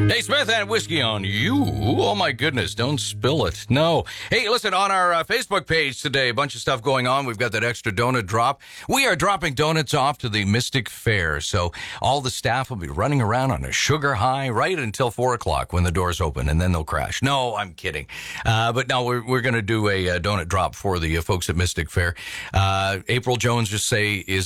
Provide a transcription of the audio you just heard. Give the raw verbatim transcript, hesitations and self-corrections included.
Hey, Smith and whiskey on you. Oh, my goodness. Don't spill it. No. Hey, listen, on our uh, Facebook page today, a bunch of stuff going on. We've got that extra donut drop. We are dropping donuts off to the Mystic Fair. So all the staff will be running around on a sugar high right until four o'clock when the doors open, and then they'll crash. No, I'm kidding. Uh, but no, we're, we're going to do a, a donut drop for the uh, folks at Mystic Fair. Uh, April Jones just say is